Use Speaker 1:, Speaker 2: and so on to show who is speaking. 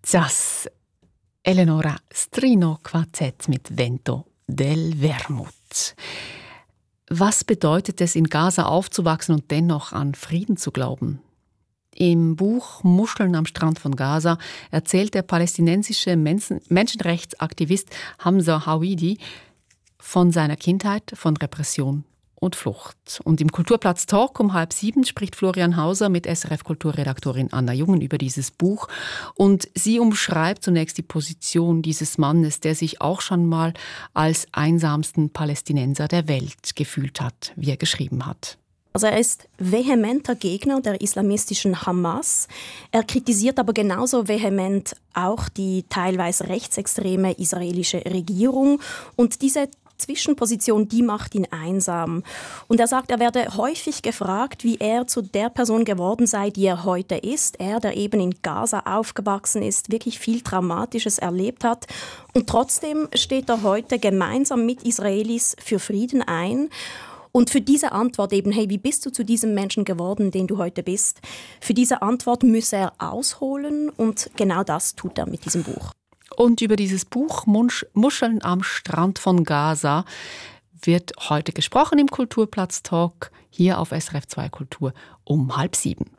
Speaker 1: Das Eleonora Strino Quartett mit Vento del Vermouth. Was bedeutet es, in Gaza aufzuwachsen und dennoch an Frieden zu glauben? Im Buch Muscheln am Strand von Gaza erzählt der palästinensische Menschenrechtsaktivist Hamza Hawidi von seiner Kindheit, von Repression und Flucht. Und im Kulturplatz Talk um 6:30 spricht Florian Hauser mit SRF-Kulturredaktorin Anna Jungen über dieses Buch. Und sie umschreibt zunächst die Position dieses Mannes, der sich auch schon mal als einsamsten Palästinenser der Welt gefühlt hat, wie er geschrieben hat.
Speaker 2: Also er ist vehementer Gegner der islamistischen Hamas. Er kritisiert aber genauso vehement auch die teilweise rechtsextreme israelische Regierung. Und diese Zwischenposition, die macht ihn einsam. Und er sagt, er werde häufig gefragt, wie er zu der Person geworden sei, die er heute ist. Er, der eben in Gaza aufgewachsen ist, wirklich viel Traumatisches erlebt hat. Und trotzdem steht er heute gemeinsam mit Israelis für Frieden ein. Und für diese Antwort eben, hey, wie bist du zu diesem Menschen geworden, den du heute bist? Für diese Antwort müsse er ausholen und genau das tut er mit diesem Buch.
Speaker 1: Und über dieses Buch Muscheln am Strand von Gaza wird heute gesprochen im Kulturplatz Talk hier auf SRF 2 Kultur um 6:30.